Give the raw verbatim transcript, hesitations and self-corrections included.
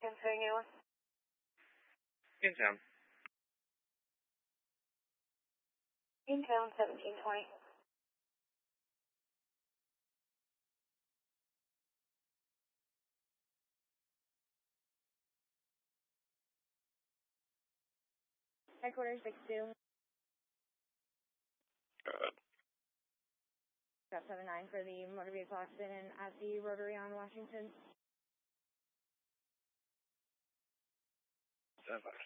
Continuous. Intown. Intown seventeen twenty. Headquarters six two. Good. Got seven nine for the motor vehicle accident at the Rotary on Washington. Stand by.